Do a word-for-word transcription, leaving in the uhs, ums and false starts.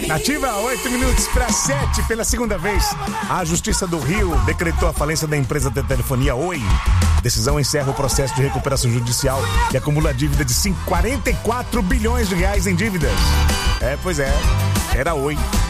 Nativa, oito minutos para sete, pela segunda vez. A Justiça do Rio decretou a falência da empresa de telefonia Oi. Decisão encerra o processo de recuperação judicial que acumula dívida de quarenta e quatro bilhões de reais em dívidas. É, pois é, era Oi.